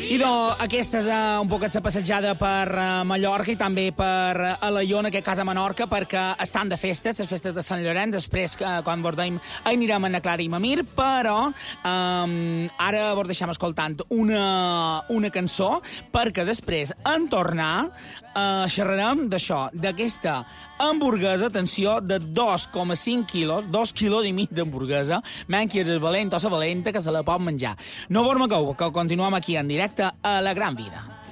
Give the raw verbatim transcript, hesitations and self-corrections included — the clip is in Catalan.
Idò, aquesta és uh, un poquet la passejada per uh, Mallorca i també per uh, Alaior, en aquest cas a Menorca, perquè estan de festes, les festes de Sant Llorenç, després, uh, quan bordem, anirem a na Clara i Mamir, però um, ara vos deixem escoltant una, una cançó, perquè després, en tornar, uh, xerrarem d'això, d'aquesta hamburguesa, atenció, de dos coma cinc quilos, dos quilos i mig d'hamburguesa, menys és el valent o la valenta que se la pot menjar. No vos mogueu, que continuem aquí en directe a La Gran Vida.